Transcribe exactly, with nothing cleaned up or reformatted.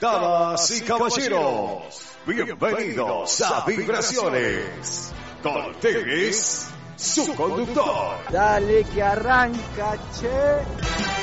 Damas y caballeros, bienvenidos a Vibraciones. Con ustedes, su conductor. Dale que arranca, che.